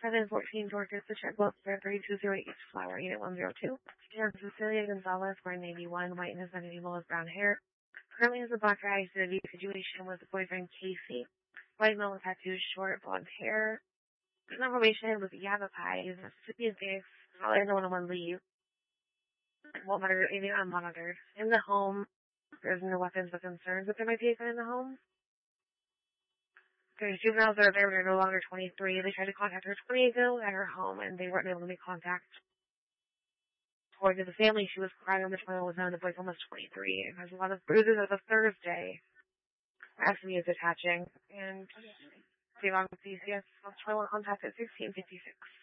714 Dorcas, the check book for 3208 East Flower, Unit 102. Cecilia Gonzalez, wearing navy 1, white in his identity, with brown hair. Currently has a black identity situation with boyfriend Casey. White male with tattoos, short, blonde hair. His information was Yavapai. He's a Mississippi base. Not in the one-on-one leave. Won't monitor anything unmonitored. In the home, there's no weapons or concerns that there might be a gun in the home. The juveniles that are there are no longer 23. They tried to contact her 20 ago at her home, and they weren't able to make contact. According to the family, she was crying on the 20 was known the boy's almost 23 and has a lot of bruises as of Thursday. Actually is attaching. And Devon PCS 21 contact at 1656.